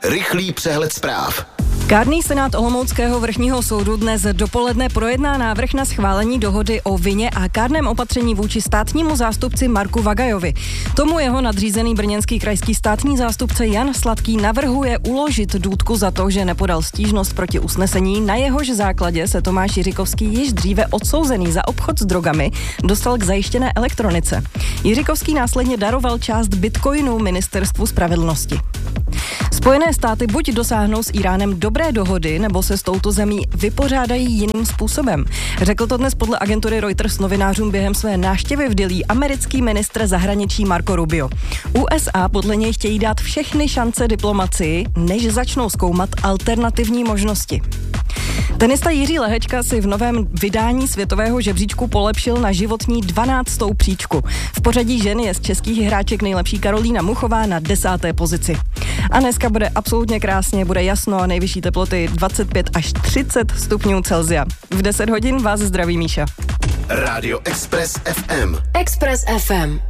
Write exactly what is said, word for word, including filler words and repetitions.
Rychlý přehled zpráv. Kárný senát Olomouckého vrchního soudu dnes dopoledne projedná návrh na schválení dohody o vině a kárném opatření vůči státnímu zástupci Marku Vagajovi. Tomu jeho nadřízený brněnský krajský státní zástupce Jan Sladký navrhuje uložit důtku za to, že nepodal stížnost proti usnesení, na jehož základě se Tomáš Jiříkovský, již dříve odsouzený za obchod s drogami, dostal k zajištěné elektronice. Jiříkovský následně daroval část bitcoinů Ministerstvu spravedlnosti. Spojené státy buď dosáhnou s Iránem dobré dohody, nebo se s touto zemí vypořádají jiným způsobem. Řekl to dnes podle agentury Reuters novinářům během své návštěvy v Dillí americký ministr zahraničí Marco Rubio. U S A podle něj chtějí dát všechny šance diplomacii, než začnou zkoumat alternativní možnosti. Tenista Jiří Lehečka si v novém vydání světového žebříčku polepšil na životní dvanáctou příčku. V pořadí žen je z českých hráček nejlepší Karolína Muchová na desáté pozici. A dneska bude absolutně krásně, bude jasno a nejvyšší teploty dvacet pět až třicet stupňů Celsia. V deset hodin vás zdraví Míša. Rádio Express F M. Express F M.